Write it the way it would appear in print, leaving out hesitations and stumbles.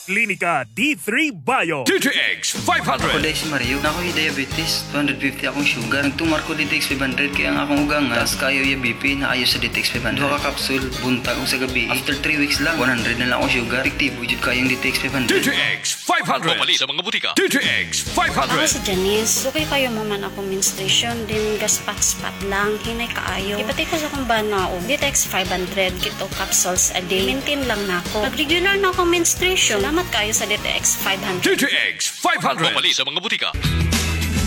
Klinika D3 Bio. DTX Ako 500. dahil si Mario, na ako diabetes, 250 akong sugar. Nagtumar ko DTX 500 kaya ang akong ugang nga. Tapos kayo yung BP na ayos sa DTX 500. Duha ka kapsul, buntag o sa gabi. After 3 weeks lang, 100 na lang akong sugar. Efektibo jud kayong DTX 500. DTX 500. Pumali sa mga butika. DTX Ako 500. si Janice. Okay kayo man ako menstruation din gaspat-spat lang hinay kaayo. Ipatay ko sa kong banaog. Ditex 500 kito capsules a day. Maintain lang nako. Pag regular na ako menstruation, salamat kayo sa Ditex 500. DTX 500. Pumali sa mga butika.